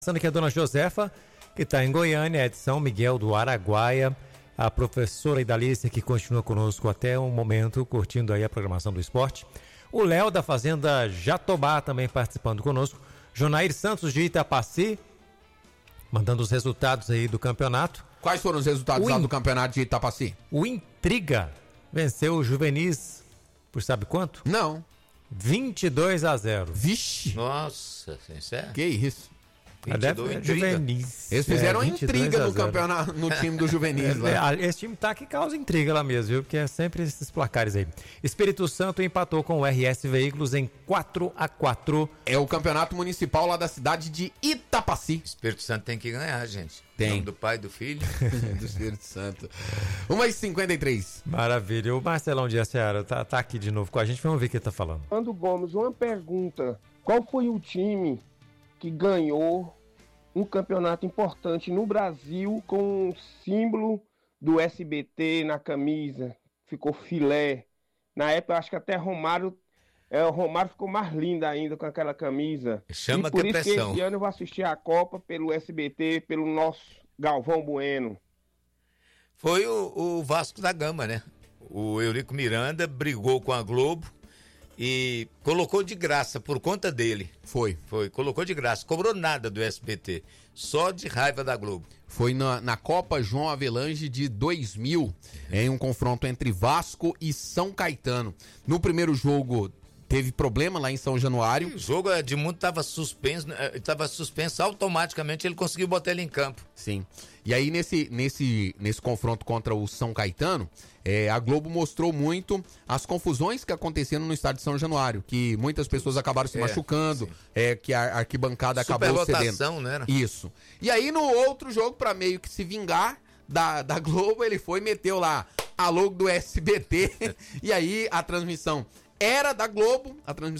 Passando aqui a dona Josefa, que está em Goiânia, de São Miguel do Araguaia, a professora Idalícia, que continua conosco até o momento, curtindo aí a programação do esporte. O Léo da Fazenda Jatobá também participando conosco. Jonair Santos de Itapaci, mandando os resultados aí do campeonato. Quais foram os resultados lá do campeonato de Itapaci? O Intriga venceu o Juvenis, por sabe quanto? Não. 22-0. Vixe. Nossa, sério? Que isso? 22 Juvenis. Eles fizeram intriga no campeonato, no time do Juvenis lá. Esse time tá que causa intriga lá mesmo, viu? Porque é sempre esses placares aí. Espírito Santo empatou com o RS Veículos em 4-4. É o campeonato municipal lá da cidade de Itapaci. Espírito Santo tem que ganhar, gente. Tem. Em nome do Pai e do Filho. Do Espírito Santo. 1h53. Maravilha. O Marcelão de Seara tá aqui de novo com a gente. Vamos ver o que ele tá falando. Ando Gomes, uma pergunta. Qual foi o time que ganhou um campeonato importante no Brasil com o símbolo do SBT na camisa? Ficou filé. Na época, acho que até o Romário ficou mais lindo ainda com aquela camisa. Chama e por que isso pressão. que esse ano eu vou assistir a Copa pelo SBT, pelo nosso Galvão Bueno. Foi o Vasco da Gama, né? O Eurico Miranda brigou com a Globo e colocou de graça por conta dele. Foi, colocou de graça, cobrou nada do SBT, só de raiva da Globo. Foi na Copa João Avelange de 2000, em um confronto entre Vasco e São Caetano. No primeiro jogo teve problema lá em São Januário. O jogo Edmundo estava suspenso, automaticamente ele conseguiu botar ele em campo. Sim. E aí nesse confronto contra o São Caetano, a Globo mostrou muito as confusões que aconteceram no estádio de São Januário, que muitas pessoas acabaram se machucando, que a arquibancada acabou cedendo. Né? Isso. E aí no outro jogo, para meio que se vingar da Globo, ele foi e meteu lá a logo do SBT, e aí a transmissão era da Globo,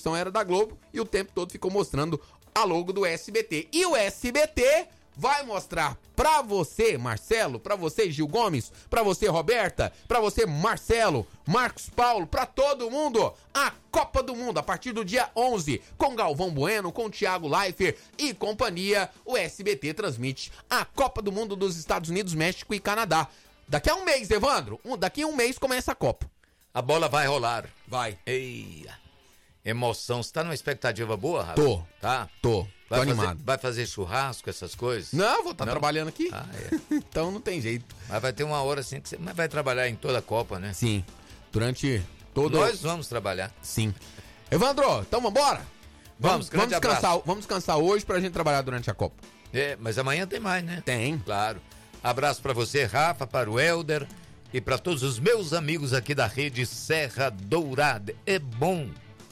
e o tempo todo ficou mostrando a logo do SBT. E o SBT vai mostrar pra você, Marcelo, pra você, Gil Gomes, pra você, Roberta, pra você, Marcelo, Marcos Paulo, pra todo mundo, a Copa do Mundo, a partir do dia 11, com Galvão Bueno, com Thiago Leifert e companhia, o SBT transmite a Copa do Mundo dos Estados Unidos, México e Canadá. Daqui a um mês, Evandro, daqui a um mês começa a Copa. A bola vai rolar. Vai. Eia. Emoção. Você tá numa expectativa boa, Rafa? Tô. Tá? Tô animado. Vai fazer churrasco, essas coisas? Não, vou estar trabalhando aqui. Ah, é. Então não tem jeito. Mas vai ter uma hora assim que você vai trabalhar em toda a Copa, né? Sim. Durante todo... Nós vamos trabalhar. Sim. Evandro, então vambora? Vamos descansar. Vamos descansar hoje pra gente trabalhar durante a Copa. Mas amanhã tem mais, né? Tem. Claro. Abraço pra você, Rafa, para o Helder e para todos os meus amigos aqui da rede Serra Dourada. É bom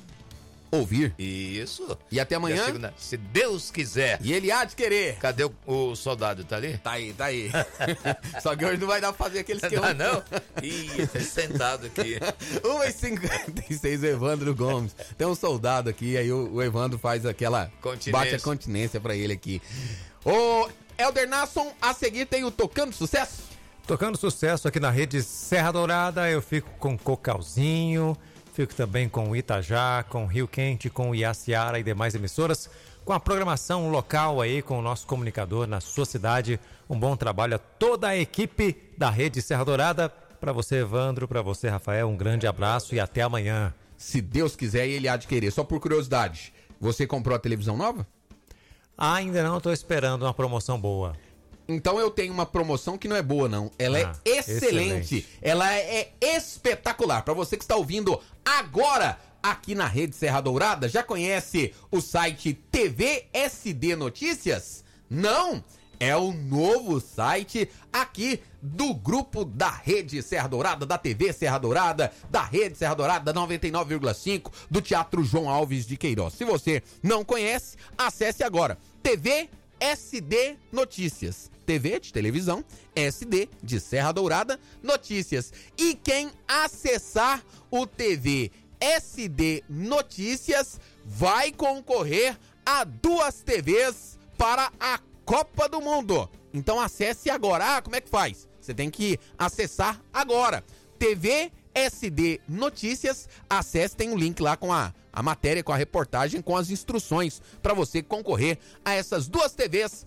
ouvir. Isso. E até amanhã? Segunda, se Deus quiser. E ele há de querer. Cadê o soldado? Tá ali? Tá aí. Só que hoje não vai dar pra fazer aquele esquema. Não? Ih, tá sentado aqui. 1h56, o Evandro Gomes. Tem um soldado aqui, aí o Evandro faz aquela... Bate a continência pra ele aqui. Ô, Helder Nasson, a seguir tem o Tocando Sucesso. Tocando Sucesso aqui na rede Serra Dourada, eu fico com Cocalzinho, fico também com Itajá, com Rio Quente, com Iaciara e demais emissoras, com a programação local aí, com o nosso comunicador na sua cidade. Um bom trabalho a toda a equipe da rede Serra Dourada. Para você, Evandro, para você, Rafael, um grande abraço e até amanhã. Se Deus quiser, ele há de querer. Só por curiosidade, você comprou a televisão nova? Ainda não, estou esperando uma promoção boa. Então eu tenho uma promoção que não é boa, não. Ela é excelente. Ela é espetacular. Para você que está ouvindo agora aqui na Rede Serra Dourada, já conhece o site TV SD Notícias? Não! É o novo site aqui do grupo da Rede Serra Dourada, da TV Serra Dourada, da Rede Serra Dourada 99,5, do Teatro João Alves de Queiroz. Se você não conhece, acesse agora. TV SD Notícias. TV de televisão, SD de Serra Dourada Notícias. E quem acessar o TV SD Notícias vai concorrer a 2 TVs para a Copa do Mundo. Então acesse agora. Como é que faz? Você tem que acessar agora. TV SD Notícias. Acesse, tem um link lá com a matéria, com a reportagem, com as instruções para você concorrer a essas 2 TVs